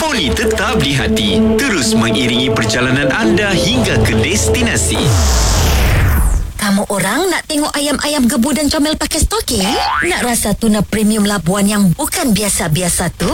Foni tetap di hati, terus mengiringi perjalanan anda hingga ke destinasi. Kamu orang nak tengok ayam-ayam gebu dan comel pakai stoking? Nak rasa tuna premium Labuan yang bukan biasa-biasa tu?